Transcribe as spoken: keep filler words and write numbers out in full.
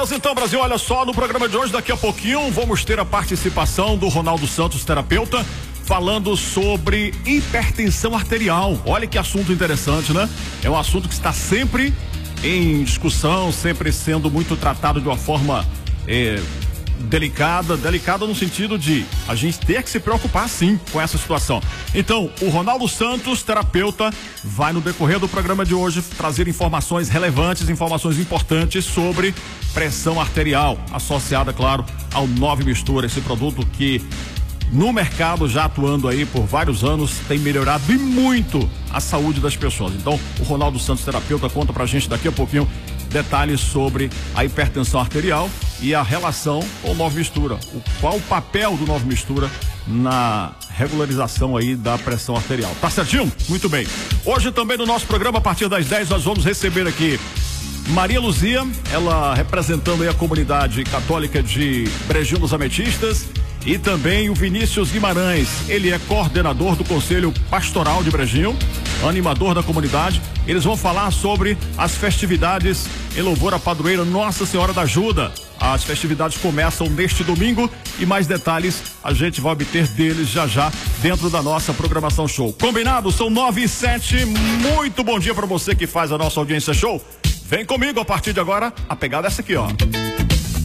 Beleza, então, Brasil, olha só, no programa de hoje, daqui a pouquinho, vamos ter a participação do Ronaldo Santos, terapeuta, falando sobre hipertensão arterial. Olha que assunto interessante, né? É um assunto que está sempre em discussão, sempre sendo muito tratado de uma forma é, delicada, delicada no sentido de a gente ter que se preocupar sim com essa situação. Então, o Ronaldo Santos, terapeuta, vai no decorrer do programa de hoje trazer informações relevantes, informações importantes sobre pressão arterial, associada, claro, ao nove Mistura, esse produto que no mercado, já atuando aí por vários anos, tem melhorado e muito a saúde das pessoas. Então, o Ronaldo Santos, terapeuta, conta pra gente daqui a pouquinho detalhes sobre a hipertensão arterial e a relação com o nove Mistura. O, qual o papel do nove Mistura na regularização aí da pressão arterial. Tá certinho? Muito bem. Hoje também no nosso programa, a partir das dez, nós vamos receber aqui Maria Luzia, ela representando aí a comunidade católica de Brejinho dos Ametistas, e também o Vinícius Guimarães, ele é coordenador do Conselho Pastoral de Brejinho, animador da comunidade. Eles vão falar sobre as festividades em louvor à padroeira Nossa Senhora da Ajuda. As festividades começam neste domingo e mais detalhes a gente vai obter deles já já dentro da nossa programação show. Combinado? São nove e sete. Muito bom dia para você que faz a nossa audiência show. Vem comigo a partir de agora, a pegada é essa aqui, ó.